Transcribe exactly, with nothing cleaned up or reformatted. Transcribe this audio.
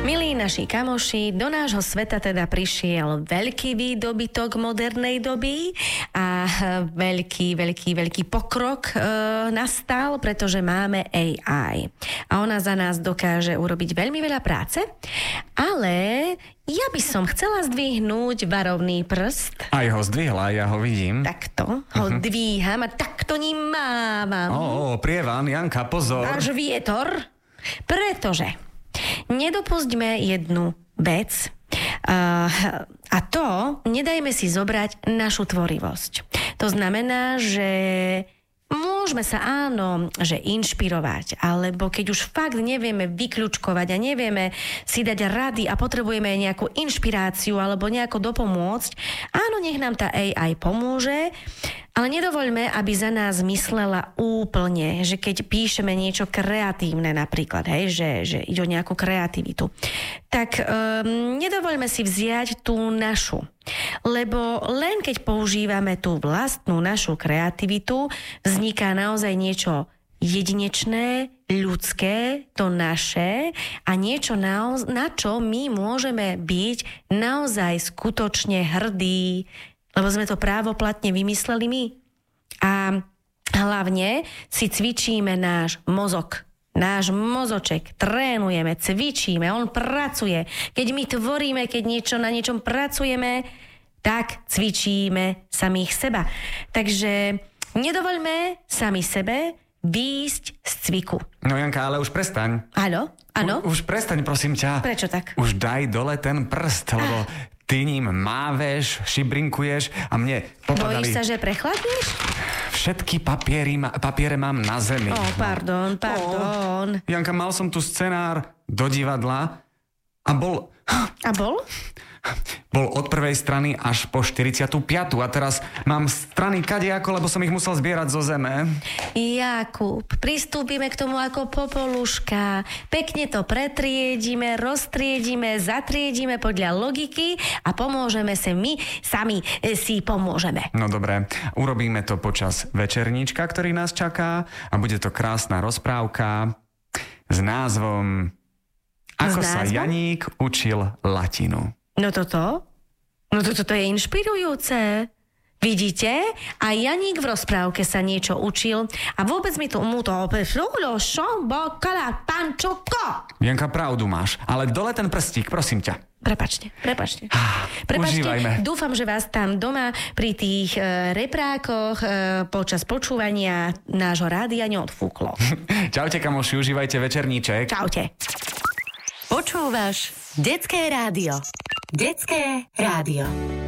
Milí naši kamoši, do nášho sveta teda prišiel veľký výdobytok modernej doby a veľký, veľký, veľký pokrok e, nastal, pretože máme á í. A ona za nás dokáže urobiť veľmi veľa práce, ale ja by som chcela zdvihnúť varovný prst. Aj ho zdvihla, ja ho vidím. Takto ho uh-huh. dvíham a takto ním mávam. Ó, oh, prievan, Janka, pozor. Náš vietor, pretože nedopustíme jednu vec uh, a to, nedajme si zobrať našu tvorivosť. To znamená, že môžeme sa áno, že inšpirovať, alebo keď už fakt nevieme vyklúčkovať a nevieme si dať rady a potrebujeme nejakú inšpiráciu alebo nejako dopomôcť, áno, nech nám tá á í pomôže, ale nedovoľme, aby za nás myslela úplne, že keď píšeme niečo kreatívne napríklad, hej, že, že ide o nejakú kreativitu, tak um, nedovoľme si vziať tú našu. Lebo len keď používame tú vlastnú našu kreativitu, vzniká naozaj niečo jedinečné, ľudské, to naše a niečo na, na čo my môžeme byť naozaj skutočne hrdí, lebo sme to právoplatne vymysleli my. A hlavne si cvičíme náš mozog. Náš mozoček trénujeme, cvičíme, on pracuje. Keď my tvoríme, keď niečo na niečom pracujeme, tak cvičíme samých seba. Takže nedovoľme sami sebe výjsť z cviku. No Janka, ale už prestaň. Áno, áno. U, už prestaň, prosím ťa. Prečo tak? Už daj dole ten prst, lebo ty ním máveš, šibrinkuješ a mne popadali... Bojíš sa, že prechladneš? Všetky papiery, papiere mám na zemi. Ó, pardon, pardon. Oh, Janka, mal som tu scenár do divadla a bol... A bol? Bol od prvej strany až po štyridsiatu piatu a teraz mám strany kadejako, lebo som ich musel zbierať zo zeme. Jakub, pristúpime k tomu ako popoluška. Pekne to pretriedime, roztriedime, zatriedime podľa logiky a pomôžeme sa my, sami si pomôžeme. No dobré, urobíme to počas večerníčka, ktorý nás čaká a bude to krásna rozprávka s názvom Ako sa Janík učil latinu. No toto? No toto to je inšpirujúce. Vidíte? A Janík v rozprávke sa niečo učil a vôbec mi to mu to opešulo šombokala pančuko. Janka, pravdu máš, ale dole ten prstík, prosím ťa. Prepačte, prepačte. Ah, prepačte, užívajme. Dúfam, že vás tam doma pri tých e, reprákoch e, počas počúvania nášho rádia neodfúklo. Čaute kamoši, užívajte večerníček. Čaute. Počúvaš Detské rádio. Detské rádio.